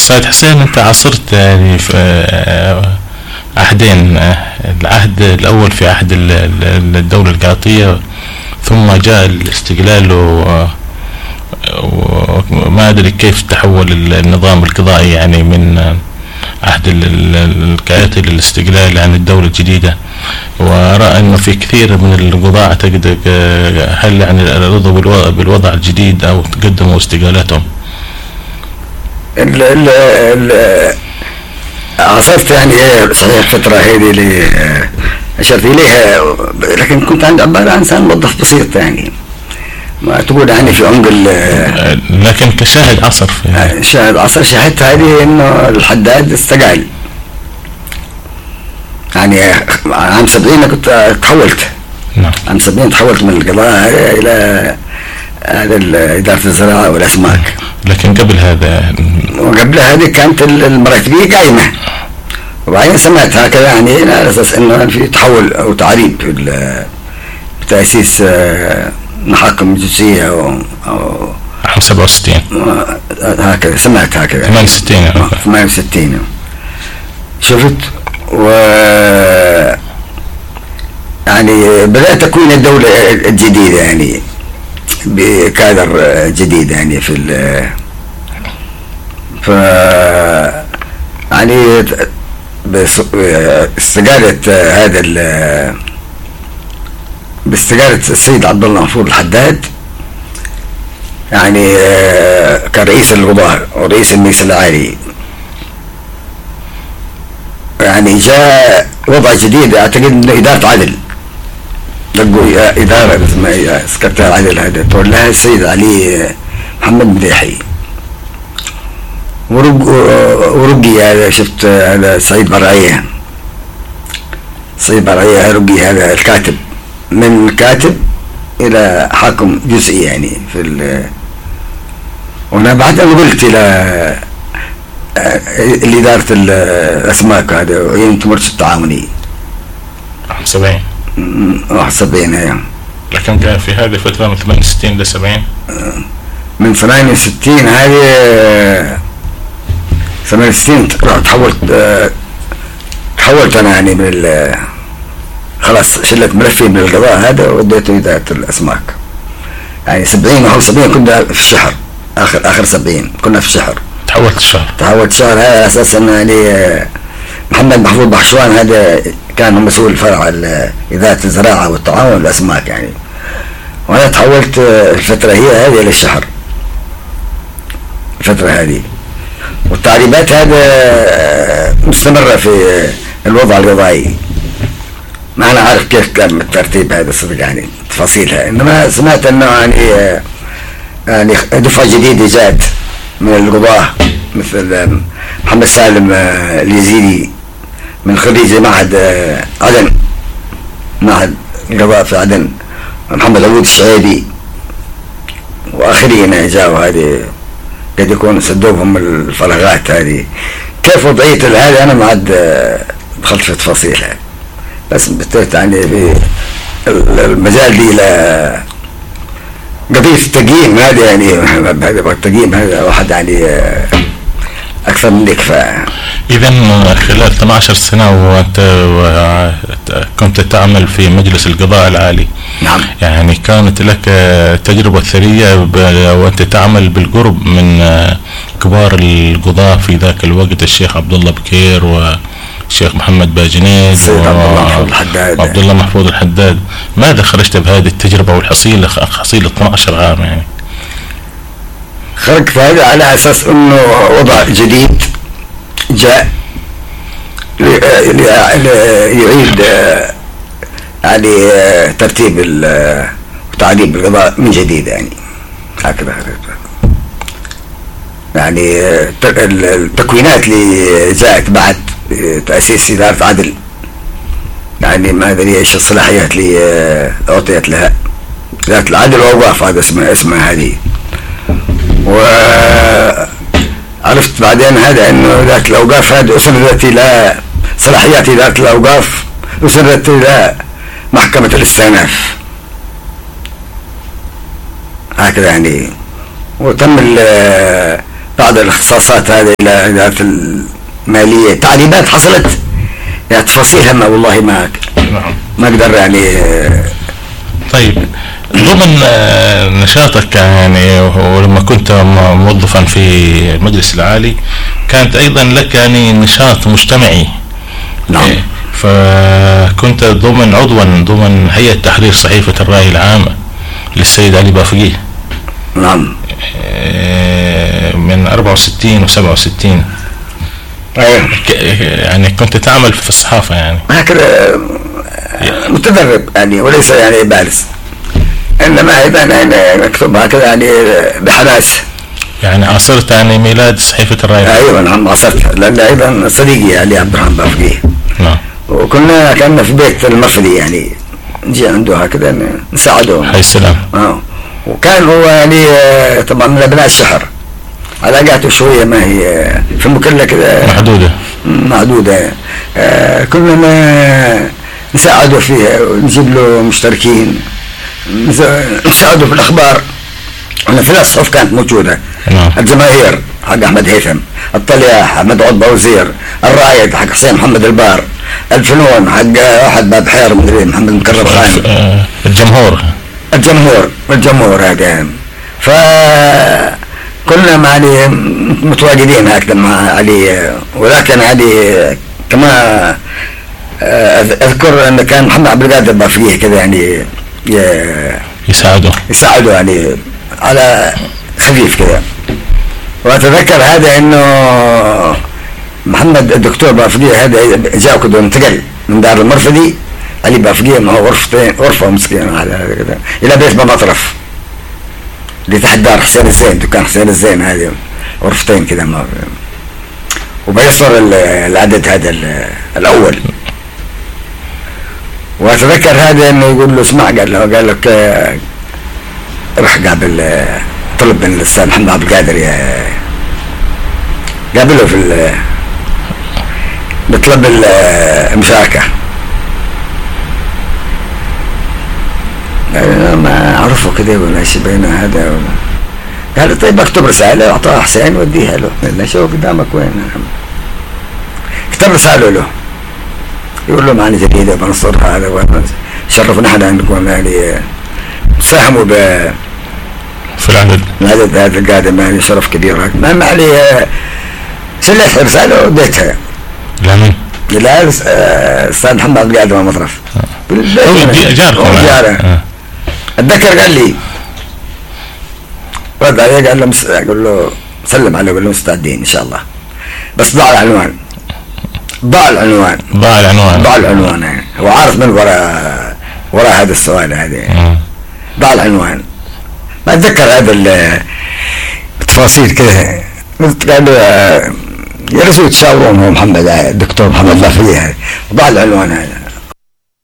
سيد حسين، أنت عاصرت يعني في عهدين، العهد الأول في عهد الدولة القاطية، ثم جاء الاستقلال وما أدري كيف تحول النظام القضائي يعني من عهد القيادي للاستقلال عن الدولة الجديدة. وأرى أنه في كثير من القضاة أعتقد هل يعني رضوا بالوضع الجديد أو قدموا استقالاتهم؟ عاصرت يعني صحيح الفترة هذه اللي أشرت إليها، لكن كنت عبارة عن إنسان موظف بسيط يعني، ما تقول يعني في عمق لكن كشاهد عصر شاهد عصر. شاهدت هذه إنه الحداد استقال يعني عام 70 كنت تحولت. نعم. عام 70 تحولت من القضاء إلى هذا إدارة الزراعة والأسماك. لكن قبل هذا وقبل هذه كانت المراكبية قائمة، وبعدين سمعت هكذا يعني على أساس إنه في تحول أو تعريب بتأسيس محاكم جنسية أو عام 67 هكذا، سمعت هكذا 68 شفت. و يعني بدأت تكوين الدولة الجديدة يعني بكادر جديد يعني يعني باستقالة باستقالة السيد عبد الله محفوظ الحداد يعني كرئيس القضاء ورئيس المجلس العالي، يعني جاء وضع جديد. اعتقد انه ادارة عدل، ادارة اسمها سكرتير عدل، هذا تولاها السيد علي محمد مديحي. ورقي هذا، شفت هذا سعيد برعية، رقي هذا الكاتب، من كاتب الى حاكم جزئي يعني وانا بعدين قلت الى إدارة الأسماك هذا وعين تمرس التعاوني 71 أيام. لكن كان في هذه الفترة من 68 ل 70. من 68 هذه 68 تحولت أنا يعني من خلاص شلت ملفي من القضاء هذا وديته إدارة الأسماك. يعني 70 أو 70 كنا في الشهر، آخر 70 كنا في الشهر. تحولت شهر هذا أساسا يعني محمد محفوظ بحشوان هذا كان مسؤول فرع إدارة الزراعة والطعام والأسماك يعني، وأنا تحولت الفترة هي هذه للشهر، الفترة هذه. والتعريبات هذا مستمرة في الوضع القضائي، ما أنا عارف كيف كان الترتيب هذا صدق يعني تفاصيلها، إنما سمعت أنه يعني دفعة جديدة جاءت من القضاة مثل محمد سالم اليزيدي من خريج معهد عدن، معهد القضاء في عدن، محمد عبود الشعيبي وآخرين جاءوا. هذه قد يكون سدوهم الفراغات هذه. كيف وضعية هذه أنا ما عاد دخلت في تفاصيلها، بس بديت يعني المجال دي إلى قضية التقييم هذا يعني، هذا التقييم هذا واحد يعني أكثر من كفاية. إذا خلال 12 سنة وأنت كنت تعمل في مجلس القضاء العالي. نعم. يعني كانت لك تجربة ثرية وأنت تعمل بالقرب من كبار القضاة في ذاك الوقت، الشيخ عبد الله بكير والشيخ محمد باجنيد وعبد الله محفوظ الحداد. ماذا خرجت بهذه التجربة والحصيلة 12 عام يعني؟ خرجت هذا على أساس أنه وضع جديد جاء يعيد يعني ترتيب وتعريب القضاء من جديد يعني، هكذا يعني التكوينات اللي جاءت بعد تأسيس إدارة عدل يعني ما أدري إيش الصلاحيات اللي أعطيت لها إدارة العدل وأوقاف، هذا اسمها هذه. وعرفت بعدين هذا انه ذات الاوقاف هذه اسندت الى صلاحيات اداره الاوقاف، اسندت الى محكمه الاستئناف هكذا يعني. وتم بعض الاختصاصات هذه الى اداره الماليه، تعليمات حصلت يعني تفاصيلها ما والله ما اقدر يعني. طيب ضمن نشاطك يعني ولما كنت موظفا في المجلس العالي كانت ايضا لك يعني نشاط مجتمعي. نعم. فكنت عضوا ضمن هيئة تحرير صحيفة الرأي العامة للسيد علي بافقيه. نعم. من 64 و67. ايوه. يعني كنت تعمل في الصحافة يعني هكذا متدرب يعني وليس يعني بارز، انما ايضا يعني اكتب هكذا يعني بحماس. يعني عاصرت يعني ميلاد صحيفة الرأي العام. ايوه نعم عاصرت، لان ايضا صديقي علي عبد الرحمن بافقيه. نعم. كنا في بيت المرفدي يعني نجي عنده هكذا نساعده. حي السلام. وكان هو يعني طبعا من ابناء الشحر، علاقاته شويه ما هي في المكلا كذا محدوده. كنا نساعده فيها ونجيب له مشتركين، نساعده في الاخبار. في الصحف كانت موجوده. الجماهير حق احمد هيثم، الطلياح احمد عض بوزير، الرايد حق حسين محمد البار، الفنون حق واحد باب حير مدري محمد مكرم خان، الجمهور هذا. فكنا مع علي متواجدين هكذا مع علي. ولكن علي كما اذكر ان كان محمد عبد القادر بافقيه كذا يعني يساعده يعني على خفيف كذا. واتذكر هذا انه محمد الدكتور بافقيه هذا جاء كده انتقل من دار المرفدي، علي بافقيه معه غرفه مسكين على كذا الى بيت بمطرف اللي تحت دار حسين الزين، دكان حسين الزين هذه غرفتين كذا. وبيصر العدد هذا الاول. واتذكر هذا انه يقول له اسمع، قال لك روح قابل طلب من الاستاذ محمد عبد القادر قابله في بطلب المشاركه. ما اعرفه كده ولا شيء بين هذا قال طيب اكتب رساله اعطاها حسين وديها له. قال شوف قدامك وين. كتب رساله له يقول له معنا جديده بنصرها هذا شرفنا احنا انكم يعني ساهموا في العدد هذا القادم يعني شرف كبير. ما عليه سلت رساله وديتها. لمن؟ لا الاستاذ محمد عبد القادر مطرف. جاركم. اتذكر قال لي رد عليه قال له سلم عليه وقال له مستعدين ان شاء الله، بس ضاع العنوان. يعني هو عارف من وراء هذا السؤال هذا. ضاع العنوان. ما اتذكر هذا التفاصيل كذا. قال له يا رسول تشاورون هو محمد الدكتور محمد بافقيه ضاع العنوان هذا.